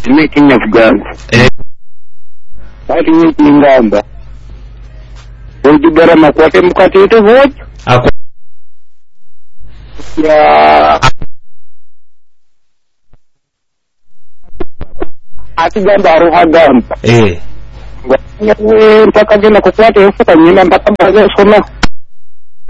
making of guns. Ati ngamba. Ujibara makwate mukatete vote. Ya ati gamba aruhagamba. Mpaka jina kukwate ufuta nyina mpaka baza soma.